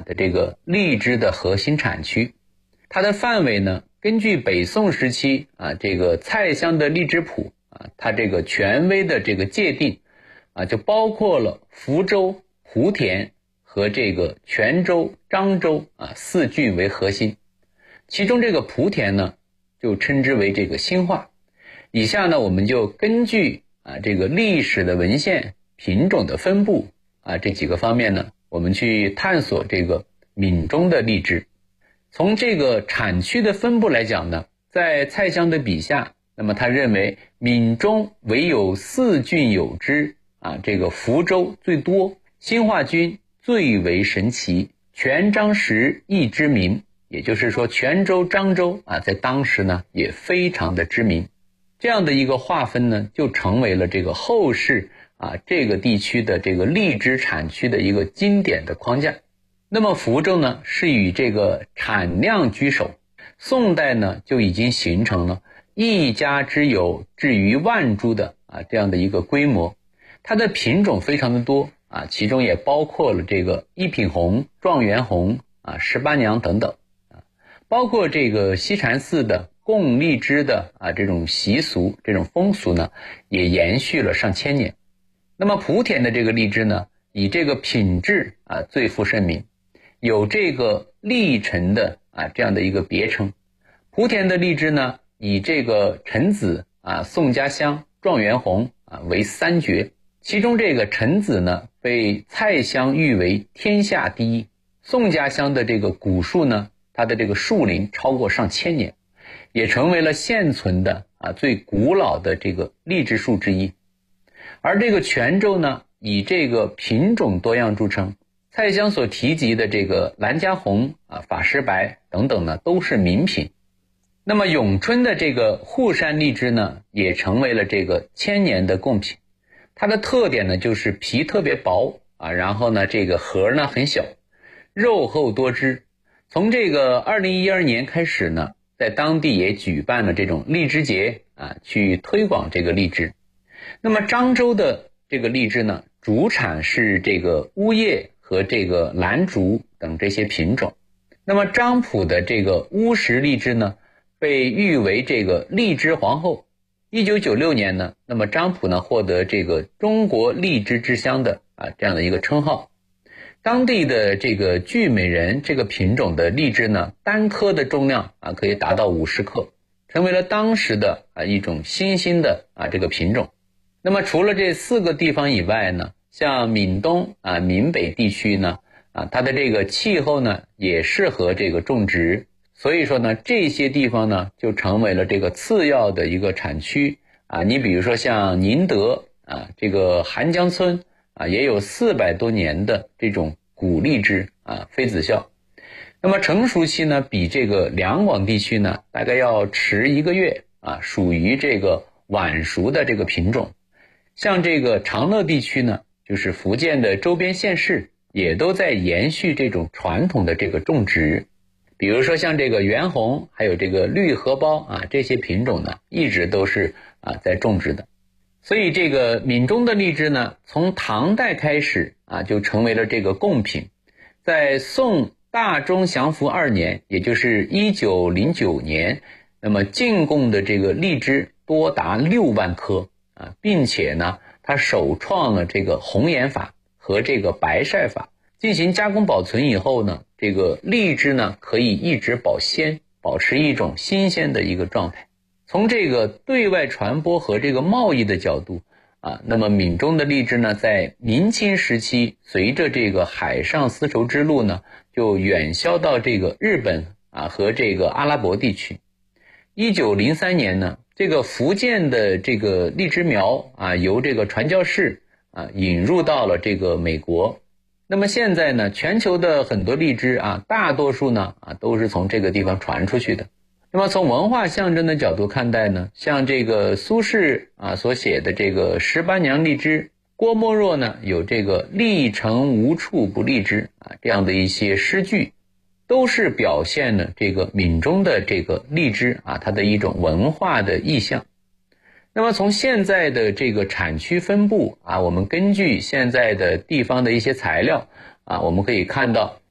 的这个荔枝的核心产区。它的范围呢，根据北宋时期这个蔡襄的荔枝谱它这个权威的这个界定就包括了福州、莆田和这个泉州、漳州4郡为核心。其中这个莆田呢，就称之为这个兴化。以下呢，我们就根据这个历史的文献、品种的分布这几个方面呢，我们去探索这个闽中的荔枝。从这个产区的分布来讲呢，在蔡襄的笔下，那么他认为闽中唯有4郡有之这个福州最多，兴化郡最为神奇，泉漳实亦知名，也就是说泉州、漳州在当时呢也非常的知名。这样的一个划分呢，就成为了这个后世这个地区的这个荔枝产区的一个经典的框架。那么福州呢是以这个产量居首，宋代呢就已经形成了一家之有至于万株的这样的一个规模。它的品种非常的多其中也包括了这个一品红、状元红18娘等等包括这个西禅寺的供荔枝的这种习俗、这种风俗呢，也延续了上千年。那么莆田的这个荔枝呢，以这个品质最负盛名，有这个荔橙的这样的一个别称。莆田的荔枝呢，以这个陈子宋家香、状元红为3绝，其中这个陈子呢被蔡襄誉为天下第一，宋家香的这个古树呢，它的这个树龄超过上千年，也成为了现存的最古老的这个荔枝树之一。而这个泉州呢，以这个品种多样著称，蔡襄所提及的这个兰家红法师白等等呢，都是名品。那么永春的这个沪山荔枝呢，也成为了这个千年的贡品。它的特点呢，就是皮特别薄然后呢这个核呢很小，肉厚多汁。从这个2012年开始呢，在当地也举办了这种荔枝节去推广这个荔枝。那么漳州的这个荔枝呢，主产是这个乌叶和这个兰竹等这些品种。那么漳浦的这个乌石荔枝呢，被誉为这个荔枝皇后。1996年呢，那么漳浦呢获得这个中国荔枝之乡的这样的一个称号。当地的这个聚美人这个品种的荔枝呢，单颗的重量可以达到50克，成为了当时的一种新兴的这个品种。那么除了这4个地方以外呢，像闽东闽北地区呢它的这个气候呢也适合这个种植，所以说呢这些地方呢就成为了这个次要的一个产区你比如说像宁德这个韩江村也有400多年的这种古荔枝妃子笑。那么成熟期呢比这个两广地区呢大概要迟1个月属于这个晚熟的这个品种。像这个长乐地区呢，就是福建的周边县市也都在延续这种传统的这个种植。比如说像这个元红还有这个绿荷包这些品种呢一直都是在种植的。所以这个闽中的荔枝呢，从唐代开始就成为了这个贡品。在宋大中祥符2年，也就是1909年，那么进贡的这个荔枝多达6万颗并且呢它首创了这个红盐法和这个白晒法，进行加工保存以后呢，这个荔枝呢可以一直保鲜，保持一种新鲜的一个状态。从这个对外传播和这个贸易的角度那么闽中的荔枝呢，在明清时期随着这个海上丝绸之路呢，就远销到这个日本和这个阿拉伯地区。1903年呢，这个福建的这个荔枝苗由这个传教士引入到了这个美国。那么现在呢，全球的很多荔枝大多数呢都是从这个地方传出去的。那么从文化象征的角度看待呢，像这个苏轼所写的这个18娘荔枝，郭沫若呢有这个历城无处不荔枝这样的一些诗句，都是表现了这个闽中的这个荔枝它的一种文化的意象。那么从现在的这个产区分布我们根据现在的地方的一些材料我们可以看到